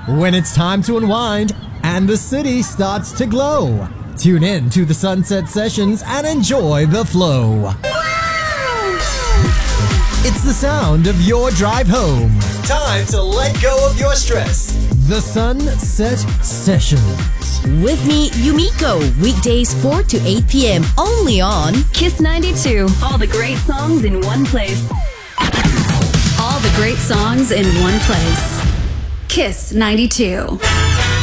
when it's time to unwind and the city starts to glow. Tune in to the Sunset Sessions and enjoy the flow. It's the sound of your drive home. Time to let go of your stress. The Sunset Sessions. With me, Yumiko, weekdays 4 to 8 p.m. only on Kiss 92. All the great songs in one place. All the great songs in one place. Kiss 92.